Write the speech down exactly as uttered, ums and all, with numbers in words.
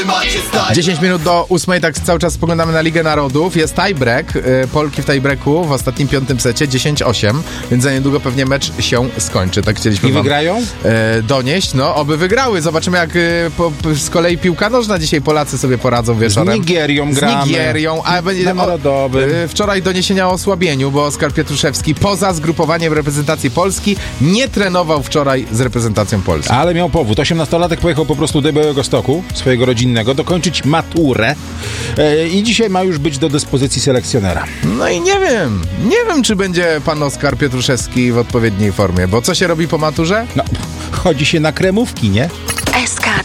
dziesięć minut do ósmej, tak cały czas spoglądamy na Ligę Narodów. Jest tiebreak. Polki w tiebreaku w ostatnim piątym secie dziesięć osiem, więc za niedługo pewnie mecz się skończy. Tak chcieliśmy I wam wygrają? E, donieść. No, oby wygrały. Zobaczymy, jak e, po, z kolei piłka nożna dzisiaj Polacy sobie poradzą wieczorem. Z Nigerią z gramy. Z Nigerią. A będzie na Narodowym. E, wczoraj doniesienia o osłabieniu, bo Oskar Pietruszewski poza zgrupowaniem reprezentacji Polski nie trenował wczoraj z reprezentacją Polski. Ale miał powód. osiemnastolatek pojechał po prostu do Białegostoku, swojego rodzinnego, dokończyć maturę e, i dzisiaj ma już być do dyspozycji selekcjonera. No i nie wiem, nie wiem, czy będzie pan Oskar Pietruszewski w odpowiedniej formie, bo co się robi po maturze? No, chodzi się na kremówki, nie? S K